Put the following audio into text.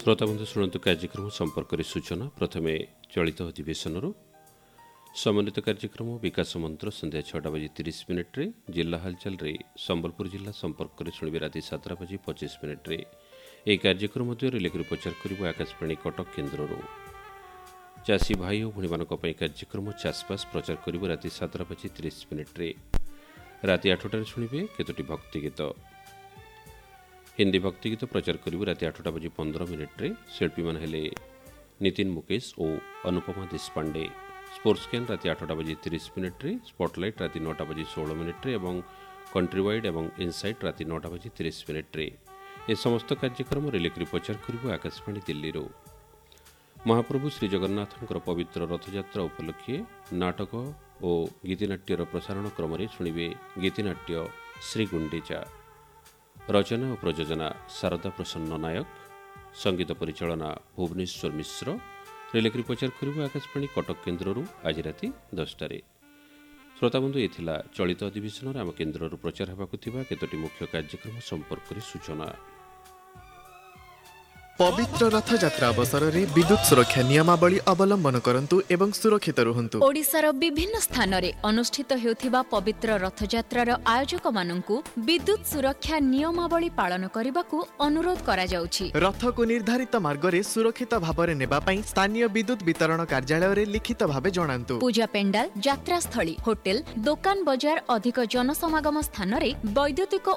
श्रोताबंधु शुणु कार्यक्रम संपर्क सूचना प्रथम चलित अधिवेशन समन्वित कार्यक्रम विकास मंत्र संध्या 6:30 जिला हालचाल संबलपुर जिला संपर्क शुणे राति 7:25 यह कार्यक्रम रिलेक्री प्रचार कर आकाशवाणी कटक केन्द्र चाषी भाई और भाई कार्यक्रम चाषबास प्रचार कर राति 7:30 राति 8 शुणे केतोटी भक्तिगीत हिंदी भक्तिगीत प्रचार करू राति 8:15 शिल्पी मान हेले नितिन मुकेश और अनुपमा देशपांडे स्पोर्ट्स कैन राति 8:30 स्पॉटलाइट राति 9:16 एवं कंट्री वाइड एवं इनसाइट राति 9:30 ए समस्त कार्यक्रम रिलेक्री प्रचार करू आकाशवाणी दिल्ली महाप्रभु श्री जगन्नाथंकर पवित्र रथयात्रा उपलक्षे नाटक और गीतिनाट्यर प्रसारण क्रम शुणिबे गीतिनाट्य श्री गुंडीचा रचना और प्रयोजना शारदा प्रसन्न नायक संगीत परिचालना भुवनेश्वर मिश्र रिलेक्री प्रचार करू आकाशवाणी कटक केन्द्र आज राति 10 श्रोताबंधु ये चलित अधिवेशन आम केन्द्र प्रचार होगा केतोटी मुख्य कार्यक्रम संपर्क सूचना पवित्र रथयात्रा अवसर में विद्युत सुरक्षा नियमावली अवलंबन करंतु एवं सुरक्षित रुहंतु। ओडिशार विभिन्न स्थान रे अनुष्ठित हेउथिबा पवित्र रथयात्रार आयोजक मानंकु विद्युत सुरक्षा नियमावली पालन करबाकू अनुरोध करा जाउछि। रथ को निर्धारित मार्ग रे सुरक्षित भाव में नेबा पई स्थानीय विद्युत वितरण कार्यालय रे लिखित भावे जणांतु। पूजा पेंडाल, यात्रा स्थली, होटेल, दुकान बजार अधिक जनसमागम स्थान रे वैद्युतिक